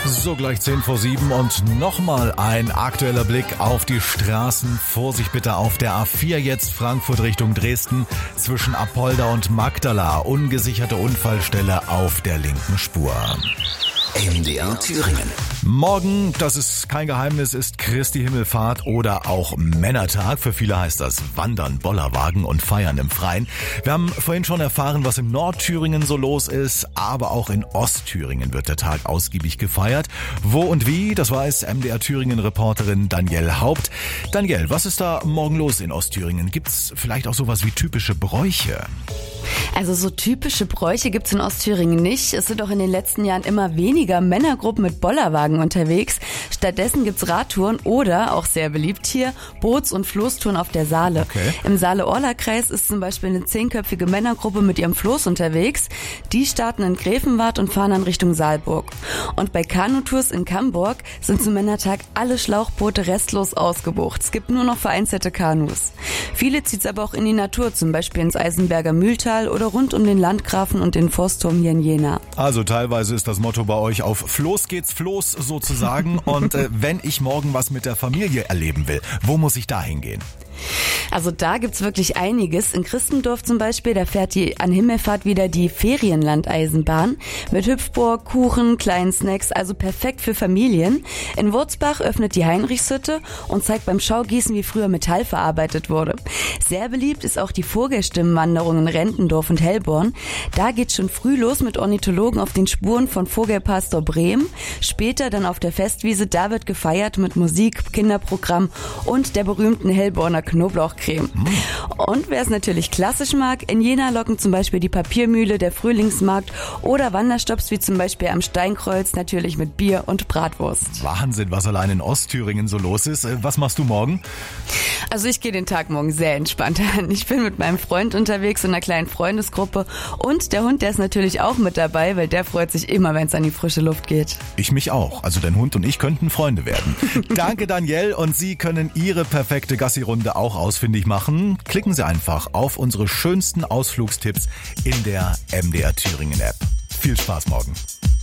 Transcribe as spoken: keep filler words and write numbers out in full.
So, gleich zehn vor sieben und nochmal ein aktueller Blick auf die Straßen. Vorsicht bitte auf der A vier jetzt Frankfurt Richtung Dresden zwischen Apolda und Magdala. Ungesicherte Unfallstelle auf der linken Spur. M D R Thüringen. Morgen, das ist kein Geheimnis, ist Christi Himmelfahrt oder auch Männertag. Für viele heißt das Wandern, Bollerwagen und Feiern im Freien. Wir haben vorhin schon erfahren, was in Nordthüringen so los ist, aber auch in Ostthüringen wird der Tag ausgiebig gefeiert. Wo und wie, das weiß M D R Thüringen-Reporterin Danielle Haupt. Danielle, was ist da morgen los in Ostthüringen? Gibt's vielleicht auch sowas wie typische Bräuche? Also so typische Bräuche gibt's in Ostthüringen nicht. Es sind auch in den letzten Jahren immer weniger Männergruppen mit Bollerwagen unterwegs. Stattdessen gibt's Radtouren oder, auch sehr beliebt hier, Boots- und Floßtouren auf der Saale. Okay. Im Saale-Orla-Kreis ist zum Beispiel eine zehnköpfige Männergruppe mit ihrem Floß unterwegs. Die starten in Grevenwald und fahren dann Richtung Saalburg. Und bei Kanutours in Camburg sind zum Männertag alle Schlauchboote restlos ausgebucht. Es gibt nur noch vereinzelte Kanus. Viele zieht's aber auch in die Natur, zum Beispiel ins Eisenberger Mühltal oder rund um den Landgrafen und den Forstturm hier in Jena. Also teilweise ist das Motto bei euch auf Floß geht's Floß sozusagen. Und äh, wenn ich morgen was mit der Familie erleben will, wo muss ich da hingehen? Also da gibt's wirklich einiges. In Christendorf zum Beispiel, da fährt die an Himmelfahrt wieder die Ferienlandeisenbahn mit Hüpfburg, Kuchen, kleinen Snacks, also perfekt für Familien. In Wurzbach öffnet die Heinrichshütte und zeigt beim Schaugießen, wie früher Metall verarbeitet wurde. Sehr beliebt ist auch die Vogelstimmenwanderung in Rentendorf und Hellborn. Da geht's schon früh los mit Ornithologen auf den Spuren von Vogelpastor Brehm. Später dann auf der Festwiese, da wird gefeiert mit Musik, Kinderprogramm und der berühmten Hellborner Knoblauchcreme. Und wer es natürlich klassisch mag, in Jena locken zum Beispiel die Papiermühle, der Frühlingsmarkt oder Wanderstopps wie zum Beispiel am Steinkreuz, natürlich mit Bier und Bratwurst. Wahnsinn, was allein in Ostthüringen so los ist. Was machst du morgen? Also ich gehe den Tag morgen sehr entspannt an. Ich bin mit meinem Freund unterwegs in einer kleinen Freundesgruppe und der Hund, der ist natürlich auch mit dabei, weil der freut sich immer, wenn es an die frische Luft geht. Ich mich auch. Also dein Hund und ich könnten Freunde werden. Danke Danielle, und Sie können Ihre perfekte Gassi-Runde auch ausfindig machen. Klicken Sie einfach auf unsere schönsten Ausflugstipps in der M D R Thüringen App. Viel Spaß morgen.